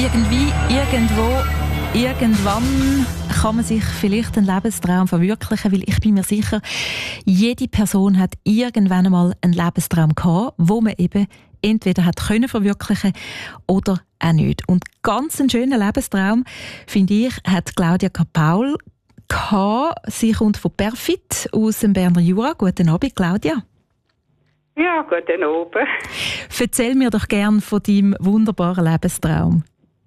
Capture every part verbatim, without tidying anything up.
Irgendwie, irgendwo, irgendwann kann man sich vielleicht einen Lebenstraum verwirklichen, weil ich bin mir sicher, jede Person hat irgendwann einmal einen Lebenstraum gehabt, wo man eben entweder hat können verwirklichen oder auch nicht. Und ganz einen schönen Lebenstraum, finde ich, hat Claudia Kapaul gehabt. Sie kommt von Perfit aus dem Berner Jura. Guten Abend, Claudia. Ja, guten Abend. Erzähl mir doch gern von deinem wunderbaren Lebenstraum.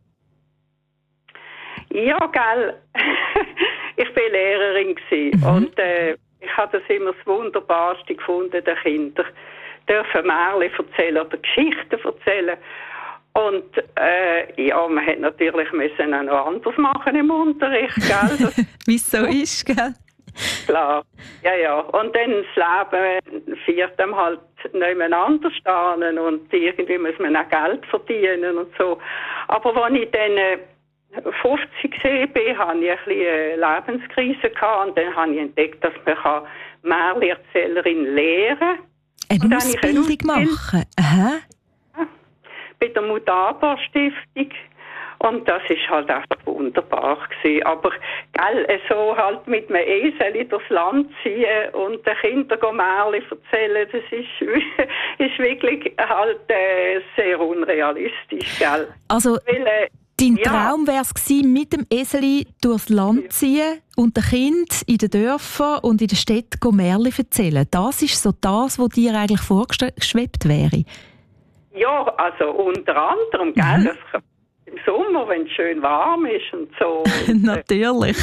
Ja, gell. Ich war Lehrerin mhm. und äh, ich habe das immer das Wunderbarste gefunden, den Kindern dürfen Märchen erzählen oder Geschichten erzählen. Und äh, ja, man hätte natürlich müssen auch noch anders machen im Unterricht, gell? Wie es so ist, gell? Klar, ja, ja. Und dann das Leben führt einem halt nebeneinander stehen und irgendwie muss man auch Geld verdienen und so. Aber als ich dann äh, fünfzig gesehen bin, hatte ich ein bisschen eine Lebenskrise gehabt und dann habe ich entdeckt, dass man Märchenerzählerin lehren kann. Eine Ausbildung machen? Aha. Ja, bei der Mutaba Stiftung. Und das war halt einfach wunderbar gewesen. Aber, gell, so halt mit einem Esel durchs Land ziehen und den Kindern Märchen erzählen, das ist, ist wirklich halt äh, sehr unrealistisch, gell. Also, Weil, äh, dein ja. Traum wäre es gewesen, mit dem Eseli durchs Land ziehen und den Kindern in den Dörfern und in den Städten Märchen erzählen. Das ist so das, was dir eigentlich vorgeschwebt wäre? Ja, also unter anderem, mhm. gell, das kann im Sommer, wenn es schön warm ist und so. Natürlich.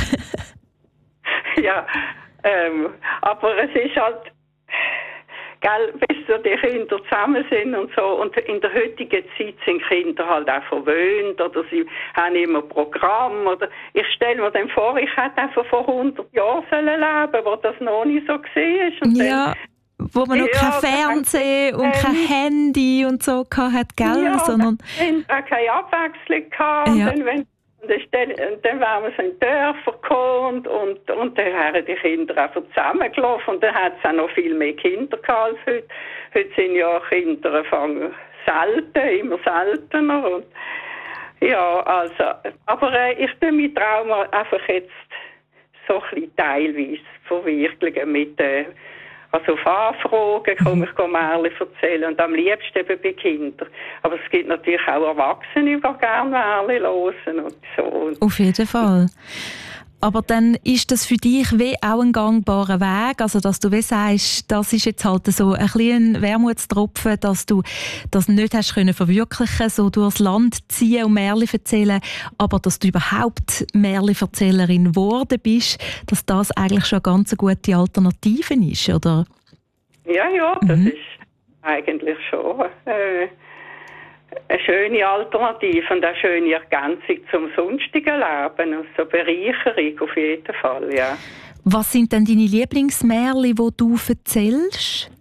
Ja, ähm, aber es ist halt, gell, bis so die Kinder zusammen sind und so. Und in der heutigen Zeit sind Kinder halt auch verwöhnt oder sie haben immer Programm. Oder ich stelle mir dann vor, ich hätte einfach vor hundert Jahren leben sollen, wo das noch nicht so gesehen ist. Und ja. Wo man noch ja, kein Fernsehen und kein Handy und so hatte, gell? Ja, sondern dann auch keine Abwechslung gehabt. Ja. Und dann, wenn, dann, dann wären wir so in Dörfer gekommen und, und, und dann wären die Kinder einfach zusammengelaufen. Und dann hat es auch noch viel mehr Kinder gehabt als heute. Heute sind ja Kinder anfangen selten, immer seltener. Und ja, also, aber äh, ich tue meinen Traum einfach jetzt so ein bisschen teilweise verwirklichen mit äh, also auf Anfragen komme ich Märchen erzählen und am liebsten eben bei Kindern. Aber es gibt natürlich auch Erwachsene, die gerne Märchen hören und so. Auf jeden Fall. Aber dann ist das für dich wie auch ein gangbarer Weg, also dass du wie sagst, das ist jetzt halt so ein bisschen ein Wermutstropfen, dass du das nicht hast können verwirklichen, so durchs Land ziehen und Märchen erzählen, aber dass du überhaupt Märchenverzählerin geworden bist, dass das eigentlich schon eine ganz gute Alternative ist, oder? Ja, ja, das mhm. ist eigentlich schon äh, eine schöne Alternative und eine schöne Ergänzung zum sonstigen Leben. Also Bereicherung auf jeden Fall, ja. Was sind denn deine Lieblingsmärchen, die du erzählst?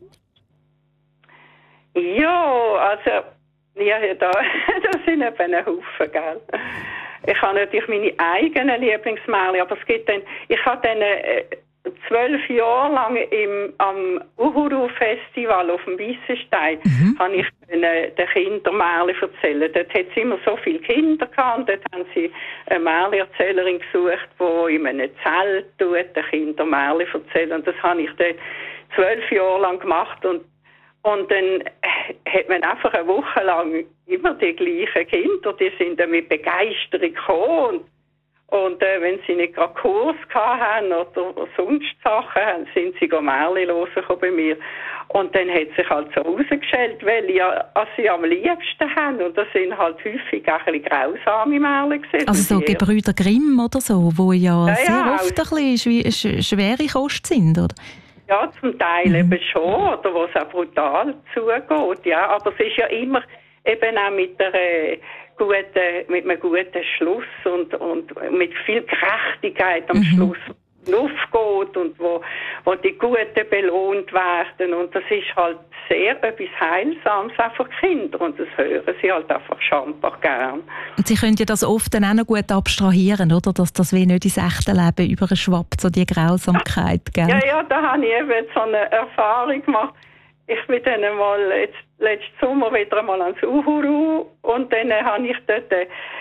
Ja, also, ja, da, das sind eben ein Haufen, gell. Ich habe natürlich meine eigenen Lieblingsmärchen, aber es gibt dann, ich habe dann äh, zwölf Jahre lang im, am Uhuru-Festival auf dem Weissenstein mhm. habe ich den, den Kindern Märchen erzählt. Dort hat es immer so viele Kinder gehabt und dort haben sie eine Märchenerzählerin gesucht, die in einem Zelt tut, den Kindern Märchen erzählt. Und das habe ich dann zwölf Jahre lang gemacht und Und dann hat man einfach eine Woche lang immer die gleichen Kinder, die sind dann mit Begeisterung gekommen. Und, und äh, wenn sie nicht gerade Kurs hatten oder sonst Sachen haben, sind sie Märchen hören bei mir. Und dann hat sich halt so herausgestellt, weil ja, was sie am liebsten haben. Und das sind halt häufig auch ein bisschen grausame Märchen gewesen. Also so Gebrüder Grimm oder so, wo ja, ja sehr ja, oft ein bisschen schwere Kost sind, oder? Ja, zum Teil mhm. eben schon, oder wo es auch brutal zugeht, ja. Aber es ist ja immer eben auch mit, einer guten, mit einem guten Schluss und, und mit viel Gerechtigkeit am mhm. Schluss aufgeht und wo, wo die Guten belohnt werden. Und das ist halt sehr etwas Heilsames auch für Kinder und das hören sie halt einfach scheinbar gern. Und sie können ja das oft dann auch noch gut abstrahieren, oder? Dass das wie nicht ins echte Leben überschwappt, so die Grausamkeit, gell? Ja, ja, da habe ich eben so eine Erfahrung gemacht. Ich bin dann einmal jetzt, letzten Sommer wieder einmal ans Uhuru und dann habe ich dort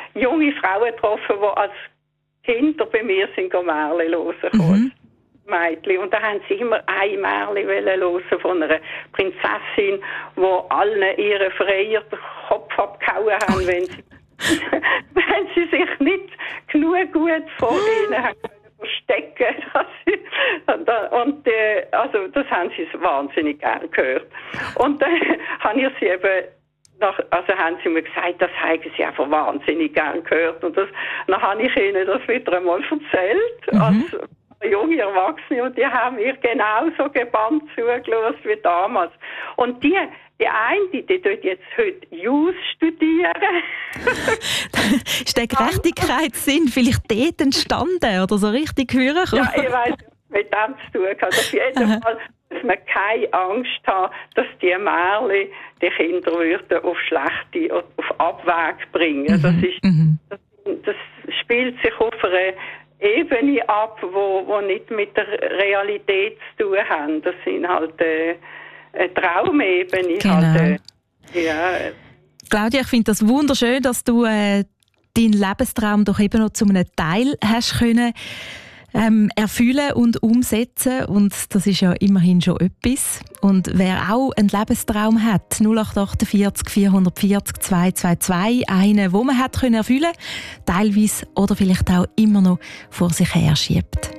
junge Frauen getroffen, die als Kinder bei mir sind Märchen hören mhm. Mädchen. Und da haben sie immer ein Märchen hören von einer Prinzessin, wo allen ihre Freier den Kopf abgehauen haben, wenn sie, wenn sie sich nicht genug gut vor ihnen haben verstecken. Und äh, also das haben sie wahnsinnig gern gehört. Und dann äh, habe ich sie eben nach, also haben sie mir gesagt, das haben sie einfach wahnsinnig gern gehört. Und das, dann habe ich ihnen das wieder einmal erzählt, mhm. als junge Erwachsene, und die haben mir genauso gebannt zugelassen wie damals. Und die, die eine, die tut jetzt heute Jus studieren. Ist der Gerechtigkeitssinn vielleicht dort entstanden oder so richtig hören? Ja, ich weiss, mit dem zu tun hat. Auf jeden Fall muss man keine Angst haben, dass die Märchen die Kinder würden auf schlechte, auf Abweg bringen. Mhm. Das, ist, mhm. das, das spielt sich auf einer Ebene ab, wo, wo nicht mit der Realität zu tun haben. Das sind halt äh, eine Traumebene. Genau. Halt, äh, ja. Claudia, ich finde das wunderschön, dass du äh, deinen Lebenstraum doch eben noch zu einem Teil hast können ähm, erfüllen und umsetzen. Und das ist ja immerhin schon etwas. Und wer auch einen Lebenstraum hat, null acht achtundvierzig vierhundertvierzig zweihundertzweiundzwanzig, einen, den man hat können erfüllen, teilweise oder vielleicht auch immer noch vor sich her schiebt.